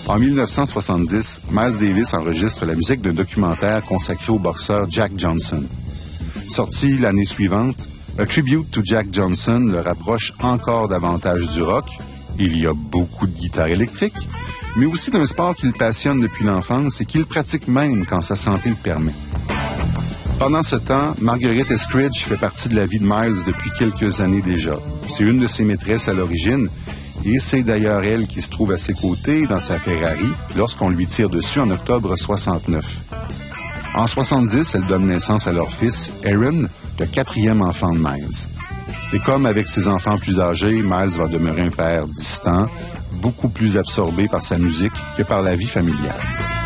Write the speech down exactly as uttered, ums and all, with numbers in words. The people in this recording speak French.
En mille neuf cent soixante-dix, Miles Davis enregistre la musique d'un documentaire consacré au boxeur Jack Johnson. Sorti l'année suivante, A Tribute to Jack Johnson le rapproche encore davantage du rock. Il y a beaucoup de guitares électriques, mais aussi d'un sport qu'il passionne depuis l'enfance et qu'il pratique même quand sa santé le permet. Pendant ce temps, Marguerite Eskridge fait partie de la vie de Miles depuis quelques années déjà. C'est une de ses maîtresses à l'origine, et c'est d'ailleurs elle qui se trouve à ses côtés dans sa Ferrari lorsqu'on lui tire dessus en octobre soixante-neuf. En soixante-dix, elle donne naissance à leur fils, Aaron, le quatrième enfant de Miles. Et comme avec ses enfants plus âgés, Miles va demeurer un père distant, beaucoup plus absorbé par sa musique que par la vie familiale.